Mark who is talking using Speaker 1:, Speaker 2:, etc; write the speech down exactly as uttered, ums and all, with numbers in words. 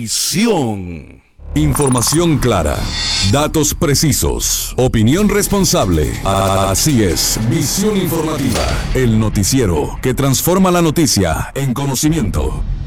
Speaker 1: Visión.
Speaker 2: Información clara, datos precisos, opinión responsable. Así es, Visión Informativa, el noticiero que transforma la noticia en conocimiento.